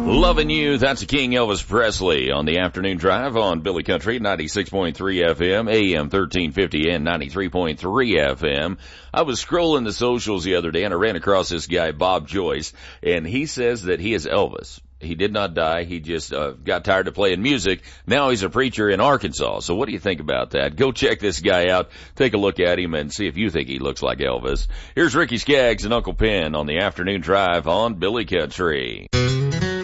Loving You, that's King Elvis Presley on the afternoon drive on Billy Country, 96.3 FM, AM 1350 and 93.3 FM. I was scrolling the socials the other day and I ran across this guy, Bob Joyce, and he says that he is Elvis. He did not die. He just got tired of playing music. Now he's a preacher in Arkansas. So what do you think about that? Go check this guy out. Take a look at him and see if you think he looks like Elvis. Here's Ricky Skaggs and Uncle Pen on the afternoon drive on Billy Country.